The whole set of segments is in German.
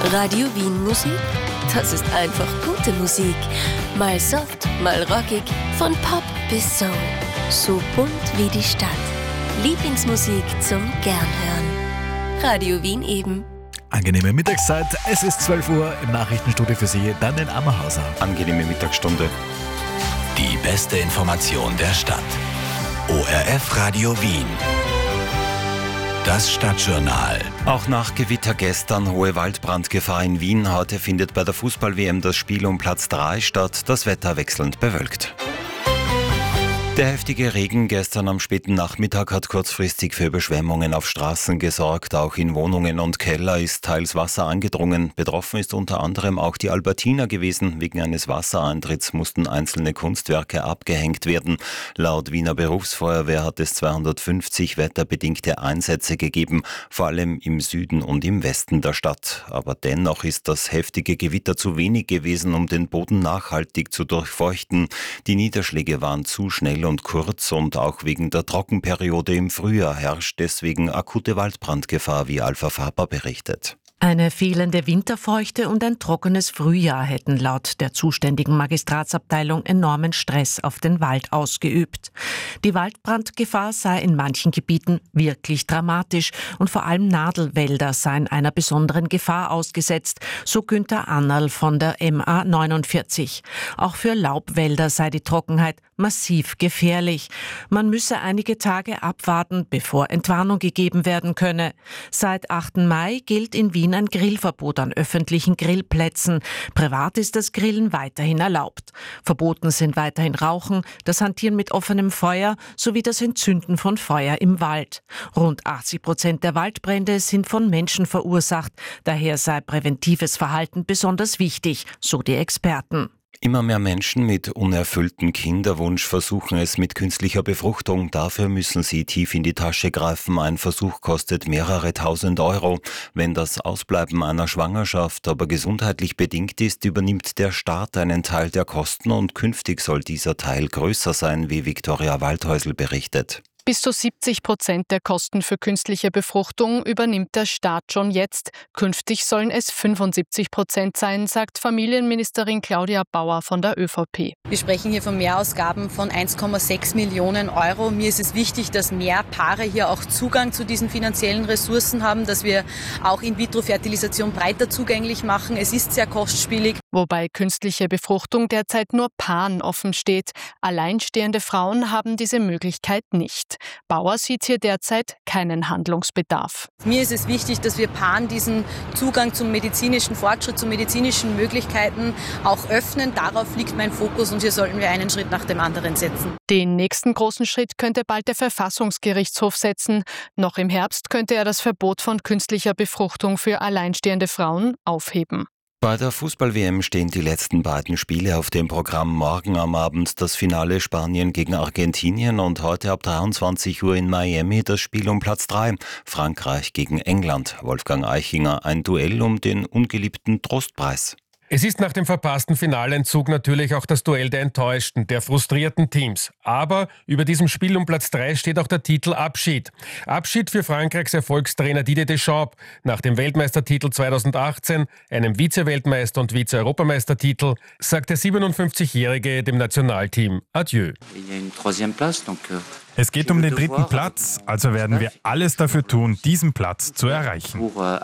Radio Wien Musik, das ist einfach gute Musik. Mal soft, mal rockig, von Pop bis Soul. So bunt wie die Stadt. Lieblingsmusik zum Gernhören. Radio Wien eben. Angenehme Mittagszeit, es ist 12 Uhr im Nachrichtenstudio für Sie, Daniel Ammerhauser. Angenehme Mittagsstunde. Die beste Information der Stadt. ORF Radio Wien. Das Stadtjournal. Auch nach Gewitter gestern hohe Waldbrandgefahr in Wien. Heute findet bei der Fußball-WM das Spiel um Platz 3 statt. Das Wetter wechselnd bewölkt. Der heftige Regen gestern am späten Nachmittag hat kurzfristig für Überschwemmungen auf Straßen gesorgt. Auch in Wohnungen und Keller ist teils Wasser angedrungen. Betroffen ist unter anderem auch die Albertina gewesen. Wegen eines Wassereintritts mussten einzelne Kunstwerke abgehängt werden. Laut Wiener Berufsfeuerwehr hat es 250 wetterbedingte Einsätze gegeben, vor allem im Süden und im Westen der Stadt. Aber dennoch ist das heftige Gewitter zu wenig gewesen, um den Boden nachhaltig zu durchfeuchten. Die Niederschläge waren zu schnell und kurz und auch wegen der Trockenperiode im Frühjahr herrscht deswegen akute Waldbrandgefahr, wie Alpha Faber berichtet. Eine fehlende Winterfeuchte und ein trockenes Frühjahr hätten laut der zuständigen Magistratsabteilung enormen Stress auf den Wald ausgeübt. Die Waldbrandgefahr sei in manchen Gebieten wirklich dramatisch und vor allem Nadelwälder seien einer besonderen Gefahr ausgesetzt, so Günther Annerl von der MA 49. Auch für Laubwälder sei die Trockenheit massiv gefährlich. Man müsse einige Tage abwarten, bevor Entwarnung gegeben werden könne. Seit 8. Mai gilt in Wien ein Grillverbot an öffentlichen Grillplätzen. Privat ist das Grillen weiterhin erlaubt. Verboten sind weiterhin Rauchen, das Hantieren mit offenem Feuer sowie das Entzünden von Feuer im Wald. Rund 80% der Waldbrände sind von Menschen verursacht. Daher sei präventives Verhalten besonders wichtig, so die Experten. Immer mehr Menschen mit unerfülltem Kinderwunsch versuchen es mit künstlicher Befruchtung. Dafür müssen sie tief in die Tasche greifen. Ein Versuch kostet mehrere tausend Euro. Wenn das Ausbleiben einer Schwangerschaft aber gesundheitlich bedingt ist, übernimmt der Staat einen Teil der Kosten und künftig soll dieser Teil größer sein, wie Viktoria Waldhäusl berichtet. Bis zu 70% der Kosten für künstliche Befruchtung übernimmt der Staat schon jetzt. Künftig sollen es 75% sein, sagt Familienministerin Claudia Bauer von der ÖVP. Wir sprechen hier von Mehrausgaben von 1,6 Millionen Euro. Mir ist es wichtig, dass mehr Paare hier auch Zugang zu diesen finanziellen Ressourcen haben, dass wir auch In-vitro-Fertilisation breiter zugänglich machen. Es ist sehr kostspielig. Wobei künstliche Befruchtung derzeit nur Paaren offen steht. Alleinstehende Frauen haben diese Möglichkeit nicht. Bauer sieht hier derzeit keinen Handlungsbedarf. Mir ist es wichtig, dass wir Paaren diesen Zugang zum medizinischen Fortschritt, zu medizinischen Möglichkeiten auch öffnen. Darauf liegt mein Fokus und hier sollten wir einen Schritt nach dem anderen setzen. Den nächsten großen Schritt könnte bald der Verfassungsgerichtshof setzen. Noch im Herbst könnte er das Verbot von künstlicher Befruchtung für alleinstehende Frauen aufheben. Bei der Fußball-WM stehen die letzten beiden Spiele auf dem Programm. Morgen am Abend das Finale Spanien gegen Argentinien und heute ab 23 Uhr in Miami das Spiel um Platz 3, Frankreich gegen England. Wolfgang Eichinger, ein Duell um den ungeliebten Trostpreis. Es ist nach dem verpassten Finaleinzug natürlich auch das Duell der enttäuschten, der frustrierten Teams. Aber über diesem Spiel um Platz 3 steht auch der Titel Abschied. Abschied für Frankreichs Erfolgstrainer Didier Deschamps. Nach dem Weltmeistertitel 2018, einem Vize-Weltmeister- und Vize-Europameistertitel, sagt der 57-Jährige dem Nationalteam Adieu. Es geht um den 3. Platz, also werden wir alles dafür tun, diesen Platz zu erreichen.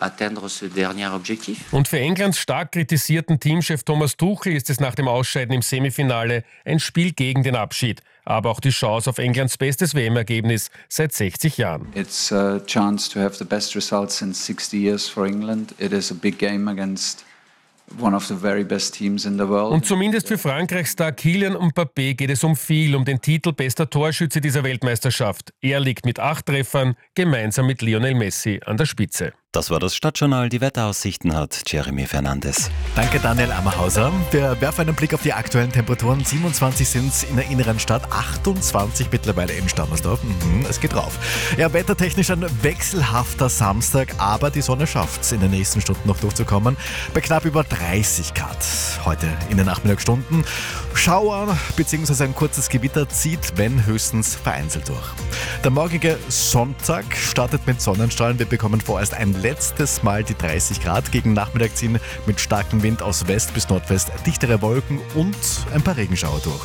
Und für Englands stark kritisierten Teamchef Thomas Tuchel ist es nach dem Ausscheiden im Semifinale ein Spiel gegen den Abschied, aber auch die Chance auf Englands bestes WM-Ergebnis seit 60 Jahren. It's a chance to have the best results since 60 years for England. It is a big game against one of the very best teams in the world. Und zumindest für Frankreichs-Star Kylian Mbappé geht es um viel, um den Titel bester Torschütze dieser Weltmeisterschaft. Er liegt mit 8 Treffern gemeinsam mit Lionel Messi an der Spitze. Das war das Stadtjournal. Die Wetteraussichten hat Jeremy Fernandes. Danke Daniel Ammerhauser. Wir werfen einen Blick auf die aktuellen Temperaturen. 27 sind es in der inneren Stadt, 28 mittlerweile in Stammersdorf. Es geht rauf. Ja, wettertechnisch ein wechselhafter Samstag, aber die Sonne schafft es in den nächsten Stunden noch durchzukommen. Bei knapp über 30 Grad heute in den Nachmittagsstunden. Schauer bzw. ein kurzes Gewitter zieht, wenn höchstens vereinzelt durch. Der morgige Sonntag startet mit Sonnenstrahlen. Wir bekommen vorerst ein letztes Mal die 30 Grad. Gegen Nachmittag ziehen mit starkem Wind aus West bis Nordwest dichtere Wolken und ein paar Regenschauer durch.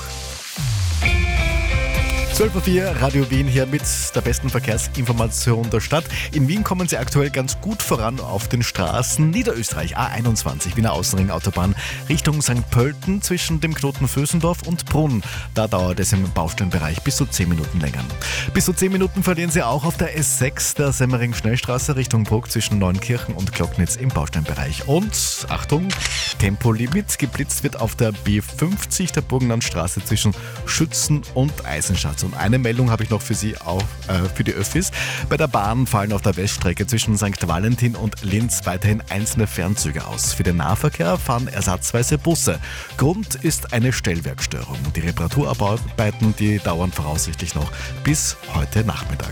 12.04 Uhr, Radio Wien hier mit der besten Verkehrsinformation der Stadt. In Wien kommen Sie aktuell ganz gut voran auf den Straßen. Niederösterreich, A21, Wiener Außenring Autobahn, Richtung St. Pölten zwischen dem Knoten Vösendorf und Brunn. Da dauert es im Baustellenbereich bis zu 10 Minuten länger. Bis zu 10 Minuten verlieren Sie auch auf der S6 der Semmering-Schnellstraße Richtung Bruck zwischen Neunkirchen und Glocknitz im Baustellenbereich. Und, Achtung, Tempolimit, geblitzt wird auf der B50 der Burgenlandstraße zwischen Schützen und Eisenschatz. Und eine Meldung habe ich noch für Sie auch für die Öffis. Bei der Bahn fallen auf der Weststrecke zwischen St. Valentin und Linz weiterhin einzelne Fernzüge aus. Für den Nahverkehr fahren ersatzweise Busse. Grund ist eine Stellwerkstörung. Die Reparaturarbeiten, die dauern voraussichtlich noch bis heute Nachmittag.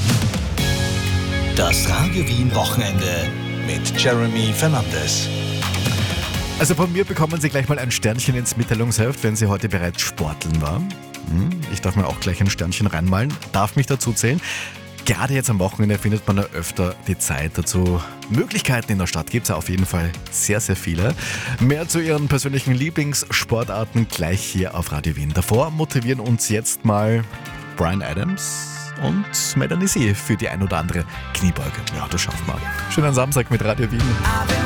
Das Radio Wien Wochenende mit Jeremy Fernandes. Also von mir bekommen Sie gleich mal ein Sternchen ins Mitteilungsheft, wenn Sie heute bereits sporteln waren. Ich darf mir auch gleich ein Sternchen reinmalen, darf mich dazu zählen. Gerade jetzt am Wochenende findet man ja öfter die Zeit dazu. Möglichkeiten in der Stadt gibt es ja auf jeden Fall sehr, sehr viele. Mehr zu Ihren persönlichen Lieblingssportarten gleich hier auf Radio Wien. Davor motivieren uns jetzt mal Bryan Adams und Melanie C. für die ein oder andere Kniebeuge. Ja, das schaffen wir. Schönen Samstag mit Radio Wien.